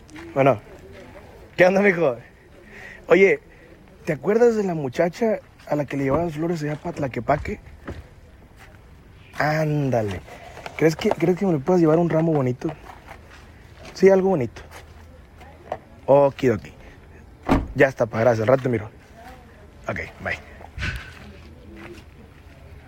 Bueno, ¿qué onda, mijo? Oye, ¿te acuerdas de la muchacha a la que le llevaban las flores allá para Tlaquepaque? Ándale. ¿Crees que me le puedas llevar un ramo bonito? Sí, algo bonito. Okidoki. Ya está, pa, gracias. Al rato te miro. Ok, bye.